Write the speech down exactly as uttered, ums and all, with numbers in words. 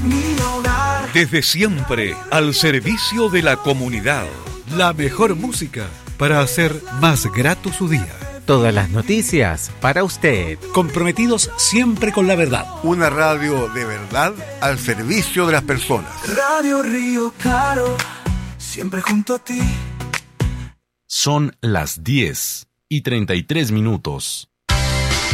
mi hogar. Desde siempre, al servicio de la comunidad. La mejor música para hacer más grato su día. Todas las noticias para usted. Comprometidos siempre con la verdad. Una radio de verdad al servicio de las personas. Radio Río Claro, siempre junto a ti. Son las diez y treinta y tres minutos.